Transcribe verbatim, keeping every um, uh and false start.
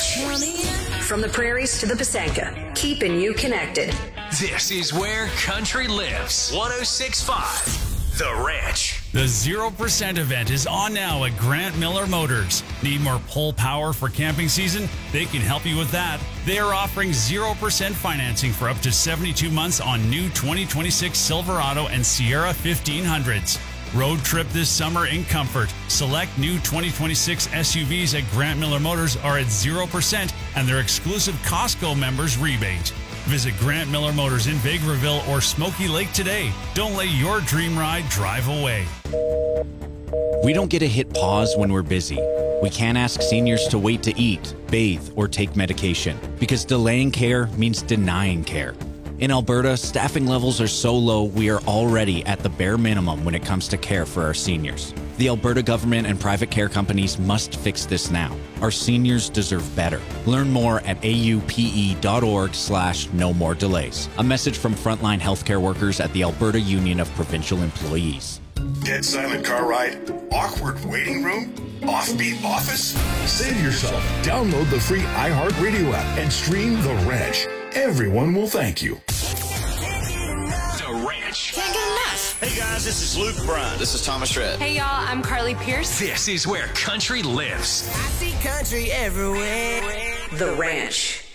Ranch. From the prairies to the Pasanka, keeping you connected. This is where country lives. one oh six point five The Ranch. The zero percent event is on now at Grant Miller Motors. Need more pull power for camping season? They can help you with that. They are offering zero percent financing for up to seventy-two months on new twenty twenty-six Silverado and Sierra fifteen hundreds. Road trip this summer in comfort. Select new twenty twenty-six S U Vs at Grant Miller Motors are at zero percent and their exclusive Costco members rebate. Visit Grant Miller Motors in Vegreville or Smoky Lake today. Don't let your dream ride drive away. We don't get to hit pause when we're busy. We can't ask seniors to wait to eat, bathe, or take medication because delaying care means denying care. In Alberta, staffing levels are so low we are already at the bare minimum when it comes to care for our seniors. The Alberta government and private care companies must fix this now. Our seniors deserve better. Learn more at aupe.org slash no more delays. A message from frontline healthcare workers at the Alberta Union of Provincial Employees. Dead silent car ride? Awkward waiting room? Offbeat office? Save yourself. Download the free iHeartRadio app and stream The Ranch. Everyone will thank you. The Ranch. Can't get enough. Hey guys, this is Luke Bryan. This is Thomas Shred. Hey y'all, I'm Carly Pierce. This is where country lives. I see country everywhere. The Ranch.